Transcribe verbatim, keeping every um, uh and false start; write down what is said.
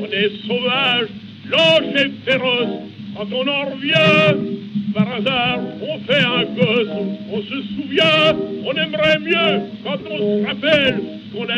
On est sauvage, lâche et féroce. Quand on en revient, par hasard, on fait un gosse. On se souvient, on aimerait mieux quand on se rappelle qu'on a